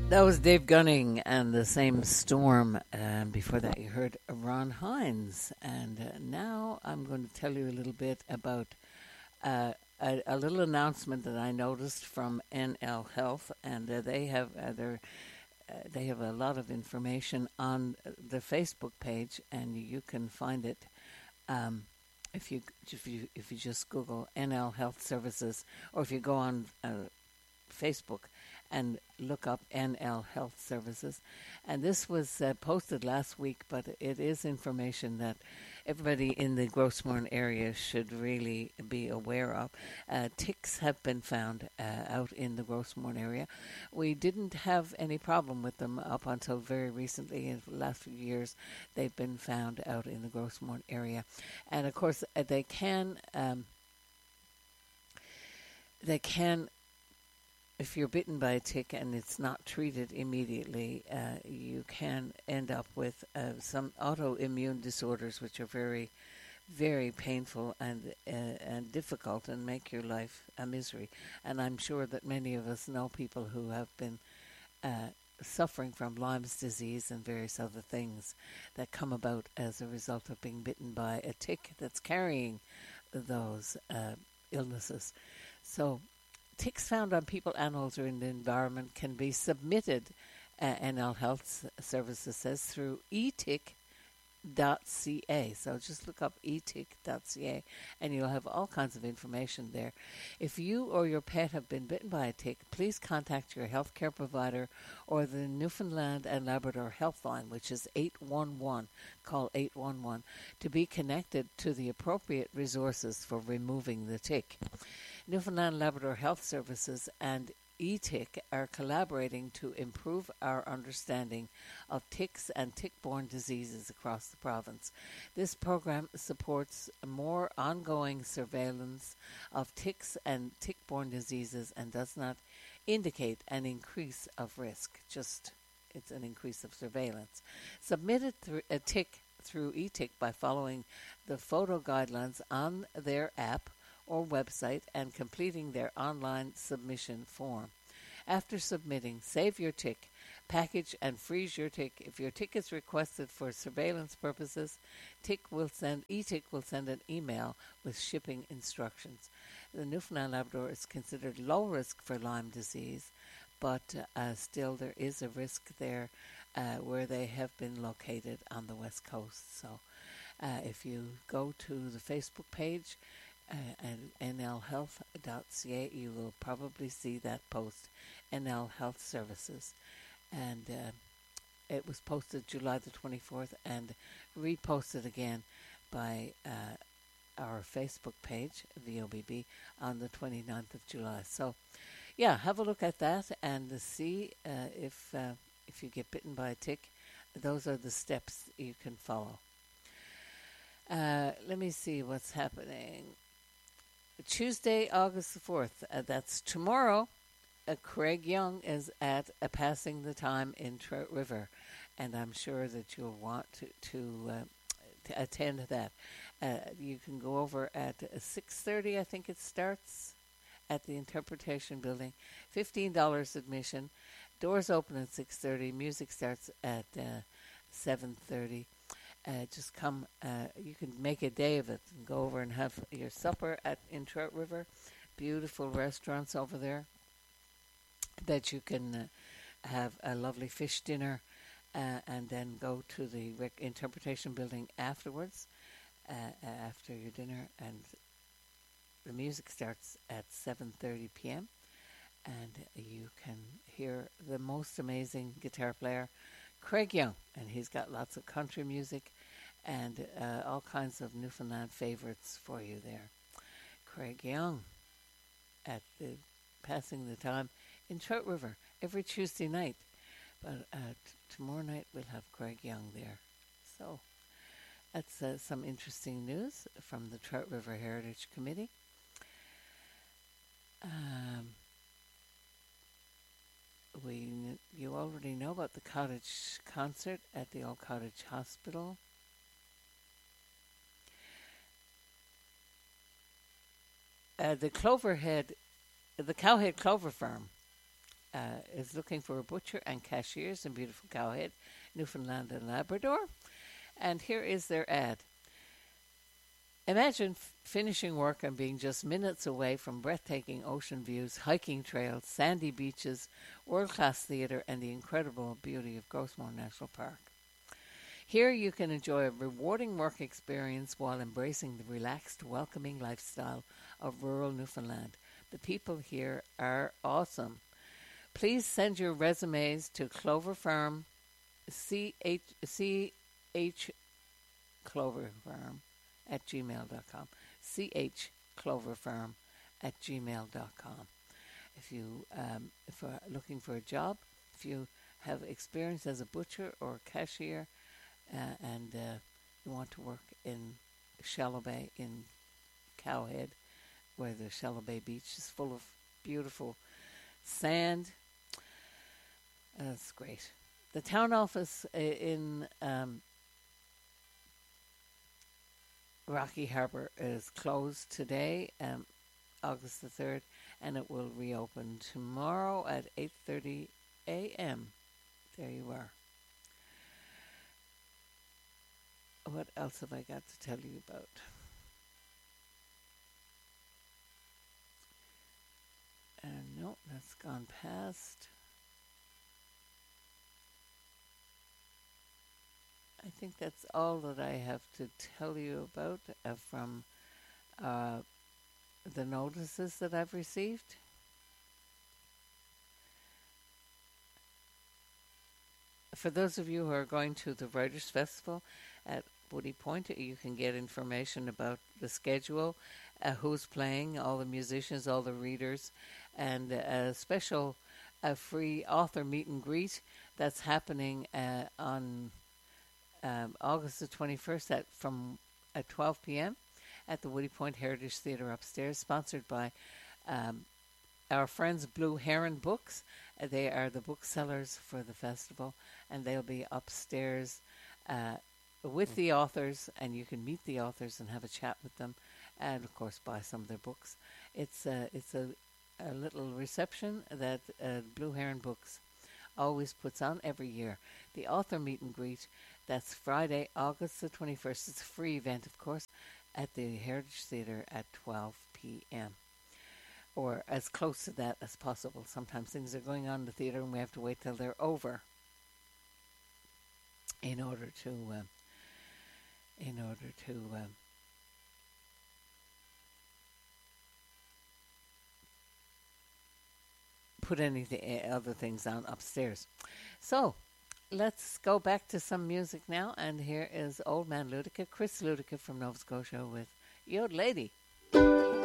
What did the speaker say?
That was Dave Gunning and the Same Storm. And before that, you heard Ron Hines. And now I'm going to tell you a little bit about a little announcement that I noticed from NL Health. And they have a lot of information on the Facebook page, and you can find it if you just Google NL Health Services, or if you go on Facebook and look up NL Health Services. And this was posted last week, but it is information that everybody in the Grossmoorn area should really be aware of. Ticks have been found out in the Grossmoorn area. We didn't have any problem with them up until very recently. In the last few years, they've been found out in the Grossmoorn area. And of course, they can if you're bitten by a tick and it's not treated immediately, you can end up with some autoimmune disorders, which are very, very painful and difficult and make your life a misery. And I'm sure that many of us know people who have been suffering from Lyme's disease and various other things that come about as a result of being bitten by a tick that's carrying those illnesses. So ticks found on people, animals, or in the environment can be submitted, NL Health Services says, through etick.ca. So just look up etick.ca and you'll have all kinds of information there. If you or your pet have been bitten by a tick, please contact your healthcare provider or the Newfoundland and Labrador Health Line, which is 811. Call 811 to be connected to the appropriate resources for removing the tick. Newfoundland Labrador Health Services and ETIC are collaborating to improve our understanding of ticks and tick-borne diseases across the province. This program supports more ongoing surveillance of ticks and tick-borne diseases and does not indicate an increase of risk, just it's an increase of surveillance. Submitted through a tick through ETIC by following the photo guidelines on their app or website and completing their online submission form. After submitting, save your tick, package and freeze your tick. If your tick is requested for surveillance purposes, ETIC will send an email with shipping instructions. The Newfoundland Labrador is considered low risk for Lyme disease, but still there is a risk there where they have been located on the west coast. So if you go to the Facebook page, and nlhealth.ca, you will probably see that post, NL Health Services. And it was posted July the 24th and reposted again by our Facebook page, VOBB, on the 29th of July. So, yeah, have a look at that and see if you get bitten by a tick. Those are the steps you can follow. Let me see what's happening. Tuesday, August the 4th, that's tomorrow, Craig Young is at Passing the Time in Trout River, and I'm sure that you'll want to attend that. You can go over at 6:30, I think it starts, at the Interpretation Building. $15 admission. Doors open at 6:30. Music starts at 7:30. Just come, you can make a day of it and go over and have your supper in Trout River. Beautiful restaurants over there that you can have a lovely fish dinner and then go to the Interpretation Building afterwards, after your dinner. And the music starts at 7:30 p.m. and you can hear the most amazing guitar player, Craig Young, and he's got lots of country music and all kinds of Newfoundland favorites for you there. Craig Young at the Passing the Time in Trout River every Tuesday night. But tomorrow night we'll have Craig Young there. So that's some interesting news from the Trout River Heritage Committee. You already know about the Cottage concert at the Old Cottage Hospital. The Cowhead Clover Farm is looking for a butcher and cashiers in beautiful Cowhead, Newfoundland and Labrador. And here is their ad. Imagine finishing work and being just minutes away from breathtaking ocean views, hiking trails, sandy beaches, world-class theatre, and the incredible beauty of Grossmore National Park. Here you can enjoy a rewarding work experience while embracing the relaxed, welcoming lifestyle of rural Newfoundland. The people here are awesome. Please send your resumes to Clover Farm, CH Clover Farm at gmail.com. chcloverfarm@gmail.com. If you if are looking for a job, if you have experience as a butcher or cashier, and you want to work in Shallow Bay in Cowhead, where the Shallow Bay Beach is full of beautiful sand, that's great. The town office in Rocky Harbour is closed today, August the 3rd, and it will reopen tomorrow at 8:30 a.m. There you are. What else have I got to tell you about? No, that's gone past. I think that's all that I have to tell you about from the notices that I've received. For those of you who are going to the Writers' Festival at Woody Point, you can get information about the schedule, who's playing, all the musicians, all the readers, and a special free author meet and greet that's happening on August the 21st at 12 p.m. at the Woody Point Heritage Theatre upstairs, sponsored by our friends Blue Heron Books. They are the booksellers for the festival, and they'll be upstairs with the authors, and you can meet the authors and have a chat with them, and of course buy some of their books. It's a little reception that Blue Heron Books always puts on every year. The author meet and greet, that's Friday, August the 21st. It's a free event, of course, at the Heritage Theatre at 12 p.m. or as close to that as possible. Sometimes things are going on in the theatre and we have to wait till they're over in order to put anything other things on upstairs. So let's go back to some music now, and here is Old Man Ludica, Chris Ludica from Nova Scotia with Yod Lady.